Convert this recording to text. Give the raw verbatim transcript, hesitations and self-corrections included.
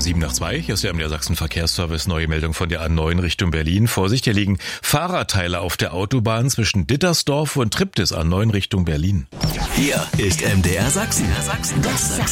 Sieben nach zwei, hier ist der M D R Sachsen Verkehrsservice, neue Meldung von der A neun Richtung Berlin. Vorsicht, hier liegen Fahrradteile auf der Autobahn zwischen Dittersdorf und Triptis, A neun Richtung Berlin. Hier ist M D R Sachsen. Das